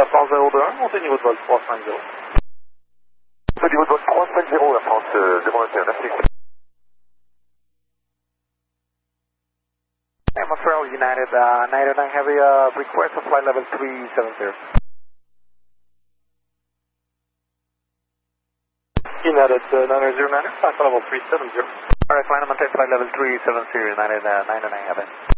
Air France 021, montez niveau de vol 350. Niveau de vol 350, Air France 021, merci. Montreal United 99 Heavy, request of flight level 370. United 9090, flight level 370. Alright, fine, I'm on flight level 370, United 99 Heavy.